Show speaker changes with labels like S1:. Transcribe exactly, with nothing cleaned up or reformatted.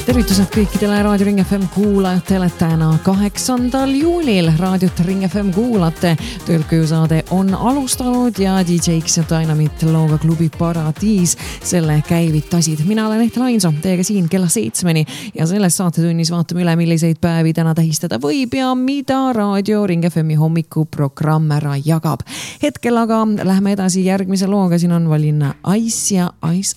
S1: Tervitused kõikidele Raadio Ring F M kuulajatele täna kaheksandal juulil. Raadiot Ring F M kuulate. Töölt-köösaade on alustanud ja D J-ks ja Dynamit looga klubi Paradiis selle käivitasid. Mina olen Ehtel Ainso, teiega siin kella seitsmeni ja selles saatetunnis vaatame üle, milliseid päevi täna tähistada võib ja mida Raadio Ring F M-i hommikuprogramm ära jagab. Hetkel aga lähme edasi järgmise looga. Siin on valinna Ice ja Ice